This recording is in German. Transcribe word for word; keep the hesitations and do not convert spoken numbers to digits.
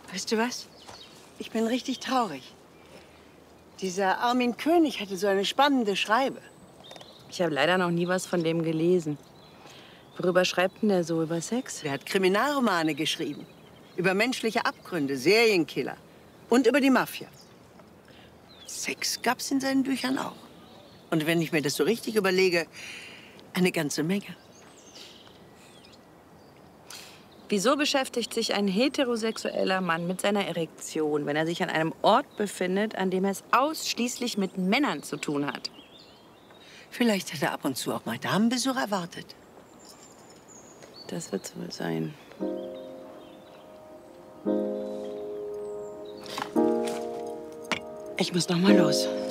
Weißt du was? Ich bin richtig traurig. Dieser Armin König hatte so eine spannende Schreibe. Ich habe leider noch nie was von dem gelesen. Worüber schreibt denn der so? Über Sex? Der hat Kriminalromane geschrieben. Über menschliche Abgründe, Serienkiller und über die Mafia. Sex gab's in seinen Büchern auch. Und wenn ich mir das so richtig überlege, eine ganze Menge. Wieso beschäftigt sich ein heterosexueller Mann mit seiner Erektion, wenn er sich an einem Ort befindet, an dem er es ausschließlich mit Männern zu tun hat? Vielleicht hat er ab und zu auch mal Damenbesuch erwartet. Das wird's wohl sein. Ich muss noch mal los.